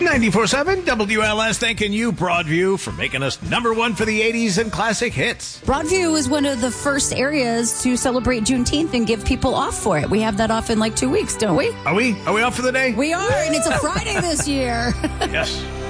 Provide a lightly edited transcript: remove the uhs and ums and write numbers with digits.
94.7 WLS thanking you, Broadview, for making us number one for the 80s and classic hits. Broadview is one of the first areas to celebrate Juneteenth and give people off for it. We have that off in like 2 weeks, don't we? Are we off for the day? We are, and it's a Friday this year. Yes.